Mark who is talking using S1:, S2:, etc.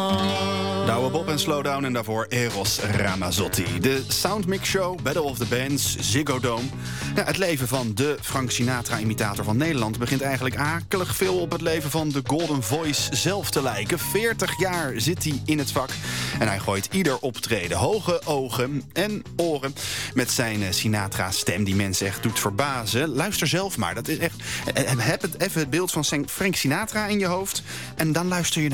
S1: Douwe Bob en Slowdown en daarvoor Eros Ramazzotti. De Soundmix Show, Battle of the Bands, Ziggo Dome. Ja, het leven van de Frank Sinatra-imitator van Nederland begint eigenlijk akelig veel op het leven van de Golden Voice zelf te lijken. 40 jaar zit hij in het vak en hij gooit ieder optreden hoge ogen en oren met zijn Sinatra-stem die mensen echt doet verbazen. Luister zelf maar, dat is echt. Heb even het beeld van Frank Sinatra in je hoofd en dan luister je naar